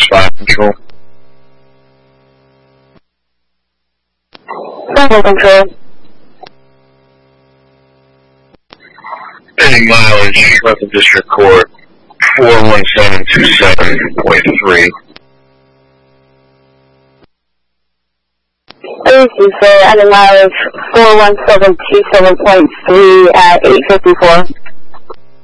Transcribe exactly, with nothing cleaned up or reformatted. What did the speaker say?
five control. Seven control. Pending mileage, left of District Court, four one seven two seven point three. Thursday, sir, ending mileage four one seven two seven point three at eight fifty-four.